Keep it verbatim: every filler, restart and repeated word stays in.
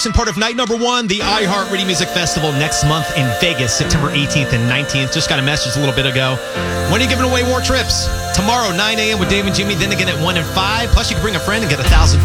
And part of night number one, the iHeartRadio Music Festival next month in Vegas, September eighteenth and nineteenth. Just got a message a little bit ago. When are you giving away more trips? Tomorrow, nine a.m. with Dave and Jimmy, then again at one and five. Plus, you can bring a friend and get a thousand